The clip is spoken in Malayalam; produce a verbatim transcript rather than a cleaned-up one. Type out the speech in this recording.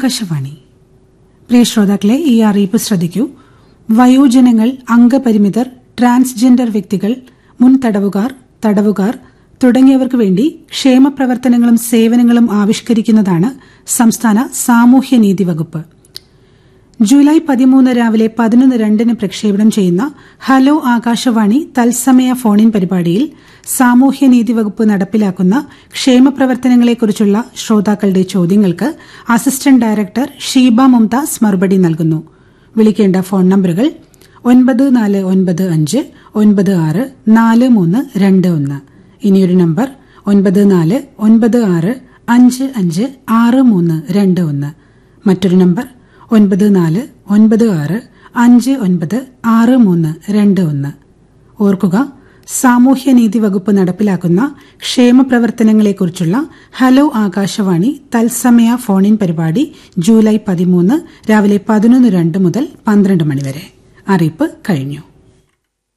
ആകാശവാണി. പ്രിയ ശ്രോതാക്കളെ, ഈ അറിയിപ്പ് ശ്രദ്ധിക്കൂ. വയോജനങ്ങൾ, അംഗപരിമിതർ, ട്രാൻസ്ജെൻഡർ വ്യക്തികൾ, മുൻ തടവുകാർ, തടവുകാർ തുടങ്ങിയവർക്ക് വേണ്ടി ക്ഷേമപ്രവർത്തനങ്ങളും സേവനങ്ങളും ആവിഷ്കരിക്കുന്നതാണ് സംസ്ഥാന സാമൂഹ്യനീതി വകുപ്പ്. ജൂലൈ പതിമൂന്ന് രാവിലെ പതിനൊന്ന് രണ്ടിന് പ്രക്ഷേപണം ചെയ്യുന്ന ഹലോ ആകാശവാണി തത്സമയ ഫോണിൻ പരിപാടിയിൽ സാമൂഹ്യനീതി വകുപ്പ് നടപ്പിലാക്കുന്ന ക്ഷേമപ്രവർത്തനങ്ങളെക്കുറിച്ചുള്ള ശ്രോതാക്കളുടെ ചോദ്യങ്ങൾക്ക് അസിസ്റ്റന്റ് ഡയറക്ടർ ഷീബ മുംതാസ് മറുപടി നൽകുന്നു. വിളിക്കേണ്ട ഫോൺ നമ്പറുകൾ ഒൻപത് നാല് ഒൻപത് അഞ്ച് ഒൻപത് ആറ് നാല് മൂന്ന് രണ്ട് ഒന്ന്. ഇനിയൊരു നമ്പർ ഒൻപത് നാല് ഒൻപത് ആറ് അഞ്ച് അഞ്ച് ആറ് മൂന്ന് രണ്ട് ഒന്ന്. മറ്റൊരു നമ്പർ ഒൻപത് നാല് ഒൻപത് ആറ് അഞ്ച് ഒൻപത് ആറ് മൂന്ന് രണ്ട് ഒന്ന്. ഓർക്കുക, സാമൂഹ്യനീതി വകുപ്പ് നടപ്പിലാക്കുന്ന ക്ഷേമപ്രവർത്തനങ്ങളെക്കുറിച്ചുള്ള ഹലോ ആകാശവാണി തത്സമയ ഫോണിൻ പരിപാടി ജൂലൈ പതിമൂന്ന് രാവിലെ പതിനൊന്ന് രണ്ട് മുതൽ പന്ത്രണ്ട് മണിവരെ. അറിയിപ്പ് കഴിഞ്ഞു.